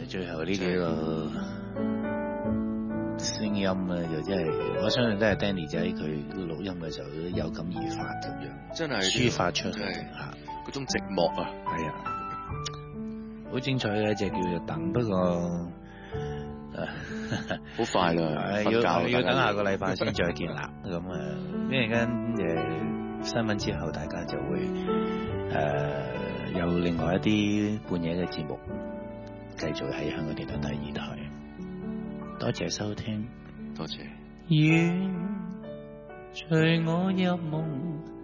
最後呢幾個聲音咧，就真係我相信都係 Danny 仔佢錄音嘅時候都有感而發咁樣， 真係抒發出嚟嚇嗰種寂寞啊， 係啊，好精彩嘅一隻叫做等，不過好快啦， 要等下個禮拜先再見啦。咁一陣間新聞之後，大家就會有另外一啲半夜嘅節目，繼續喺香港電台第二台。多謝收聽， 多謝。 願隨我入夢。